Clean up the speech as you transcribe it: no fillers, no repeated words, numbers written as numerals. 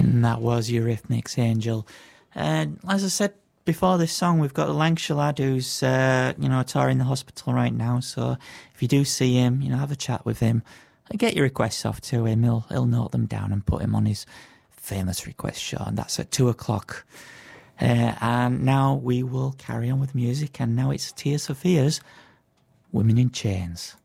And that was Eurythmics, Angel. And as I said before this song, we've got a Lancashire lad who's, touring the hospital right now. So if you do see him, have a chat with him. Get your requests off to him. He'll note them down and put him on his famous request show. And that's at 2:00. And now we will carry on with music. And now it's Tears for Fears, Women in Chains.